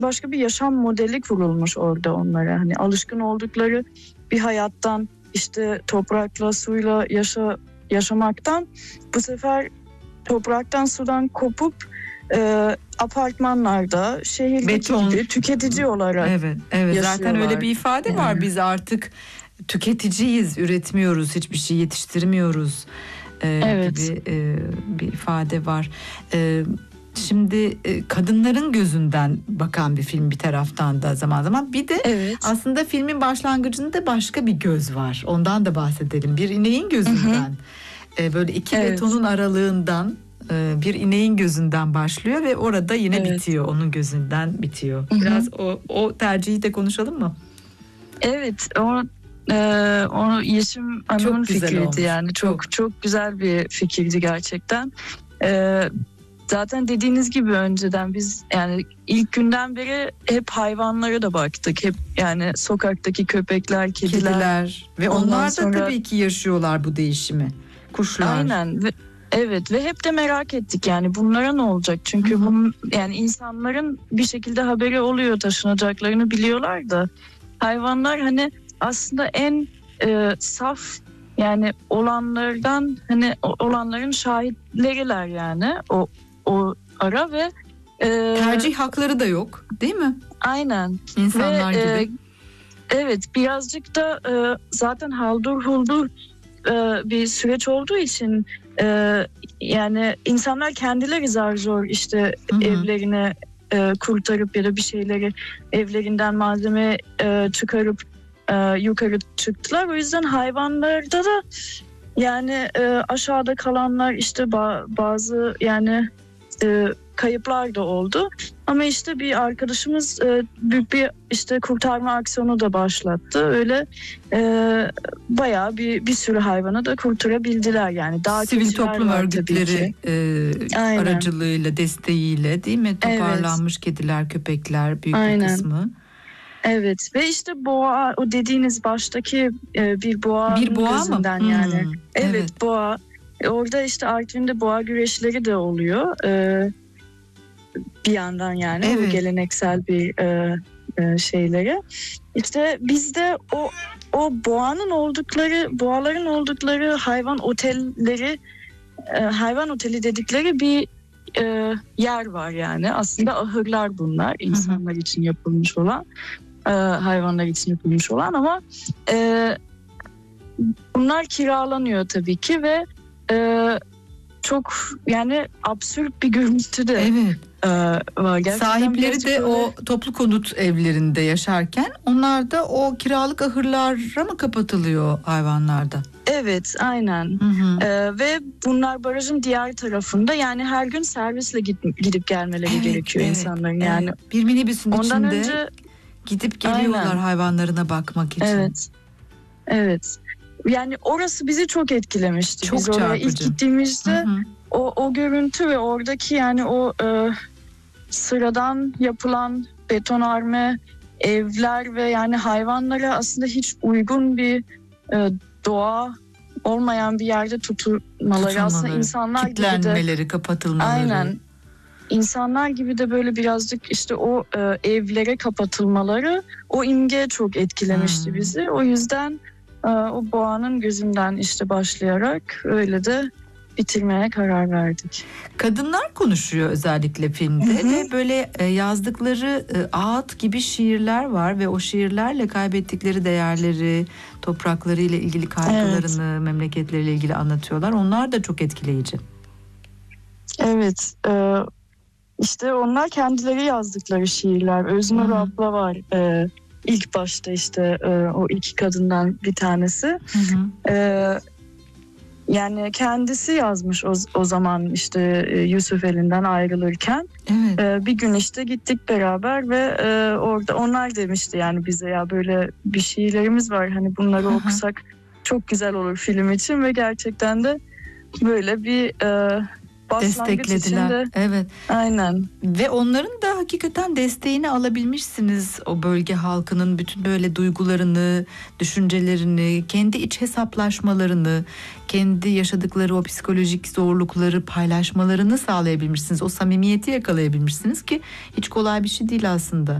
başka bir yaşam modeli kurulmuş orada onlara. Hani alışkın oldukları bir hayattan, işte toprakla, suyla yaşamaktan bu sefer topraktan, sudan kopup apartmanlarda, şehirdeki gibi tüketici olarak evet. Zaten öyle bir ifade var. Biz artık tüketiciyiz, üretmiyoruz, hiçbir şey yetiştirmiyoruz gibi bir ifade var. Şimdi kadınların gözünden bakan bir film bir taraftan da zaman zaman. Bir de aslında filmin başlangıcında başka bir göz var. Ondan da bahsedelim. Bir ineğin gözünden. Böyle iki betonun aralığından bir ineğin gözünden başlıyor ve orada yine bitiyor. Onun gözünden bitiyor. Biraz o tercihi de konuşalım mı? Evet, o Yeşim Hanım'ın fikriydi olmuş. Yani çok güzel bir fikirdi gerçekten. Zaten dediğiniz gibi önceden biz yani ilk günden beri hep hayvanlara da baktık. Hep yani sokaktaki köpekler, kediler ve onlar da tabii ki yaşıyorlar bu değişimi. Kuşlar. Aynen. Ve hep de merak ettik yani bunlara ne olacak? Çünkü yani insanların bir şekilde haberi oluyor, taşınacaklarını biliyorlar da hayvanlar hani aslında en saf yani olanlardan, hani olanların şahitleriler yani o ara ve tercih hakları da yok, değil mi? Aynen. İnsanlar gibi. Evet, birazcık da zaten haldır huldur bir süreç olduğu için yani insanlar kendileri zar zor işte evlerine kurtarıp ya da bir şeyleri evlerinden malzeme çıkarıp yukarı çıktılar. O yüzden hayvanlarda da yani aşağıda kalanlar işte bazı yani kayıplar da oldu. Ama işte bir arkadaşımız büyük bir işte kurtarma aksiyonu da başlattı. Öyle bayağı bir sürü hayvanı da kurtarabildiler yani. Daha sivil toplum örgütleri aracılığıyla, desteğiyle, değil mi? Toparlanmış kediler, köpekler büyük bir kısmı. Evet ve işte boğa, o dediğiniz baştaki bir boğanın gözünden mı? Yani. Evet, boğa. Orada işte Artvin'de boğa güreşleri de oluyor. Bir yandan yani o geleneksel bir şeyleri. İşte bizde o boğaların oldukları hayvan oteli dedikleri bir yer var yani. Aslında ahırlar bunlar, insanlar için yapılmış olan, hayvanlar için yapılmış olan ama bunlar kiralanıyor tabii ki ve çok yani absürt bir görüntü de var. Gerçekten sahipleri de o toplu konut evlerinde yaşarken onlar da o kiralık ahırlara mı kapatılıyor hayvanlarda? Evet, aynen. Ve bunlar barajın diğer tarafında yani her gün servisle gidip gelmeleri gerekiyor insanların yani. Bir minibüsün içinde gidip geliyorlar hayvanlarına bakmak için. Evet. Yani orası bizi çok etkilemişti. Çok biz oraya ilk gittiğimizde o görüntü ve oradaki yani o sıradan yapılan betonarme evler ve yani hayvanlara aslında hiç uygun bir doğa olmayan bir yerde tutulmaları. Aslında insanlar kitlenmeleri, gibi de kapatılmaları. Aynen. İnsanlar gibi de böyle birazcık işte o evlere kapatılmaları, o imge çok etkilemişti bizi. O yüzden o boğanın gözünden işte başlayarak öyle de bitirmeye karar verdik. Kadınlar konuşuyor özellikle filmde ve böyle yazdıkları ağıt gibi şiirler var ve o şiirlerle kaybettikleri değerleri, topraklarıyla ilgili kaygılarını, memleketleriyle ilgili anlatıyorlar. Onlar da çok etkileyici. Evet, işte onlar kendileri yazdıkları şiirler. Öznur abla var. İlk başta işte o iki kadından bir tanesi. Yani kendisi yazmış o zaman işte Yusuf elinden ayrılırken. Bir gün işte gittik beraber ve orada onlar demişti yani bize ya böyle bir şiirlerimiz var hani bunları okusak çok güzel olur film için ve gerçekten de böyle bir başlangıç için desteklediler. de. Evet. Aynen. Ve onların da hakikaten desteğini alabilmişsiniz. O bölge halkının bütün böyle duygularını, düşüncelerini, kendi iç hesaplaşmalarını, kendi yaşadıkları o psikolojik zorlukları paylaşmalarını sağlayabilmişsiniz. O samimiyeti yakalayabilmişsiniz ki hiç kolay bir şey değil aslında.